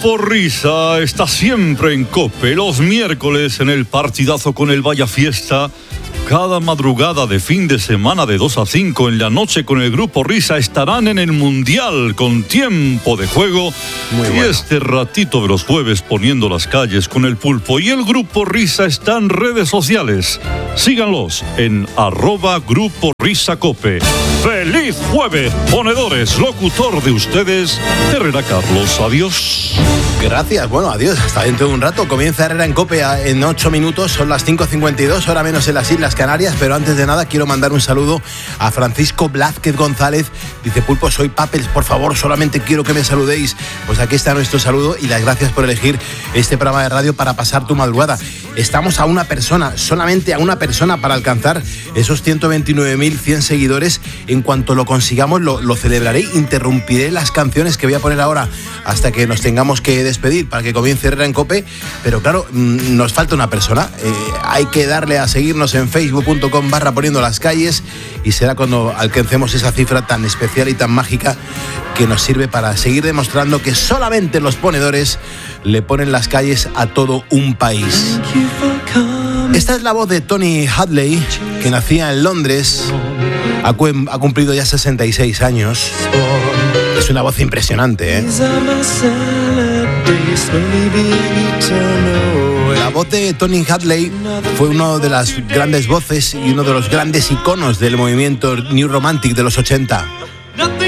Grupo Risa está siempre en COPE, los miércoles en el partidazo con el Vaya Fiesta. Cada madrugada de fin de semana de 2 a 5 en la noche con el Grupo Risa estarán en el Mundial con tiempo de juego. Muy bueno. Y este ratito de los jueves poniendo las calles con el Pulpo y el Grupo Risa está en redes sociales. Síganlos en @Grupo Risa Cope. ¡Feliz jueves, ponedores! Locutor de ustedes, Herrera Carlos. Adiós. Gracias, bueno, adiós, hasta dentro de un rato. Comienza Herrera en COPE en 8 minutos, son las 5:52, hora menos en las Islas Canarias, pero antes de nada quiero mandar un saludo a Francisco Blázquez González. Dice: Pulpo, soy Papels, por favor, solamente quiero que me saludéis. Pues aquí está nuestro saludo y las gracias por elegir este programa de radio para pasar tu madrugada. Estamos a una persona, solamente a una persona para alcanzar esos 129.100 seguidores. En cuanto lo consigamos lo celebraré, interrumpiré las canciones que voy a poner ahora hasta que nos tengamos que despedir para que comience Herrera en COPE, pero claro, nos falta una persona. Hay que darle a seguirnos en facebook.com/poniendo las calles y será cuando alcancemos esa cifra tan especial y tan mágica que nos sirve para seguir demostrando que solamente los ponedores le ponen las calles a todo un país. Esta es la voz de Tony Hadley, que nacía en Londres, ha cumplido ya 66 años. Es una voz impresionante, ¿eh? La voz de Tony Hadley fue una de las grandes voces y uno de los grandes iconos del movimiento New Romantic de los 80.